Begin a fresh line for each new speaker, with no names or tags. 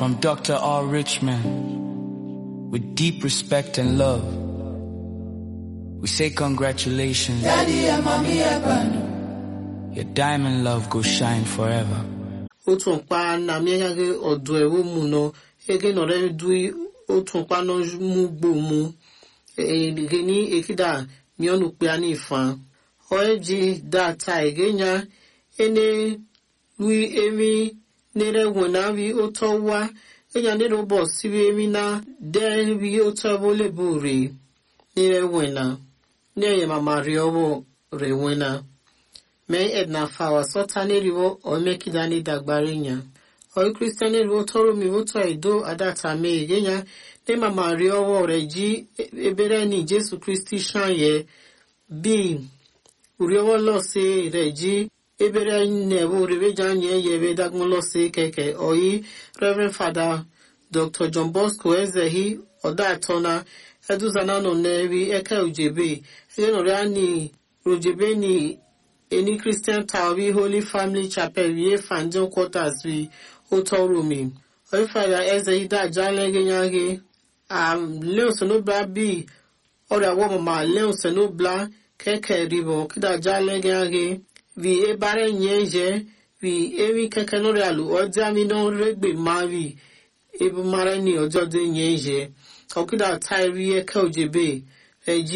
from Dr. R. Richmond. With deep respect and love, we say congratulations.
Daddy and mommy
Your diamond love go shine forever.
Otunpa na miegage odo ewo mu no ege no re du otunpa no mu gbo mu ege ni ekida mi onu pe ani fan oeji data egenya ene wi emi nere wona wi otowa enya ne robo sibi emi na de wi otobole buri nere wona ne mama riowo re wona me edna fawa sotane riwo o mekidani dagbarinya o Christian riwo toro mi woto edo adata me egenya ne mama riowo reji ebere ni Jesu Christi shanye bi uriowo lo se reji ebere ne wo rewe janye yebe dagmo lo se keke oyi Reverend Father Dr. John Bosco Ezehi odatona eduzana no nevi eke ujebe eno reani rojebe ni any Christian Tawi Holy Family Chapel we Fanjon quarters we Otorumi. O Father Ezeida Jalegenyage Leon Senobla B or a woman ma Leon Senobla Keke Rivo Kida Jalegenyage we Ebare Nyeje we Ewi Kekenoralu or Jamino Regbe Mavi Ebu Marani or Jode Nyeje Okida Tyree Kojebe